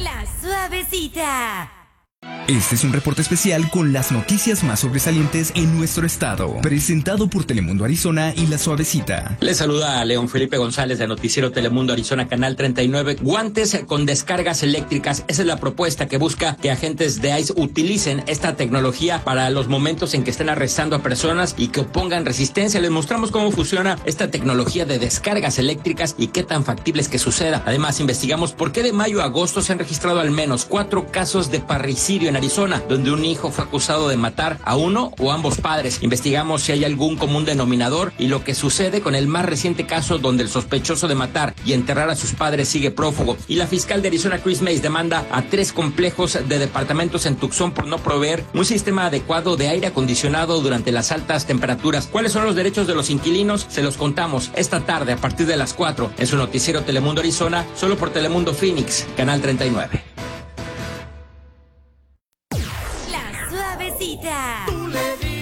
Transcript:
La Suavecita. Este es un reporte especial con las noticias más sobresalientes en nuestro estado, presentado por Telemundo Arizona y La Suavecita. Les saluda a León Felipe González de Noticiero Telemundo Arizona, Canal 39. Guantes con descargas eléctricas. Esa es la propuesta que busca que agentes de ICE utilicen esta tecnología para los momentos en que estén arrestando a personas y que opongan resistencia. Les mostramos cómo funciona esta tecnología de descargas eléctricas y qué tan factible es que suceda. Además, investigamos por qué de mayo a agosto se han registrado al menos 4 casos de parricidio en Arizona, donde un hijo fue acusado de matar a uno o ambos padres. Investigamos si hay algún común denominador y lo que sucede con el más reciente caso donde el sospechoso de matar y enterrar a sus padres sigue prófugo. Y la fiscal de Arizona, Chris Mays, demanda a 3 complejos de departamentos en Tucson por no proveer un sistema adecuado de aire acondicionado durante las altas temperaturas. ¿Cuáles son los derechos de los inquilinos? Se los contamos esta tarde a partir de las 4 en su noticiero Telemundo Arizona, solo por Telemundo Phoenix, Canal 39. La Suavecita.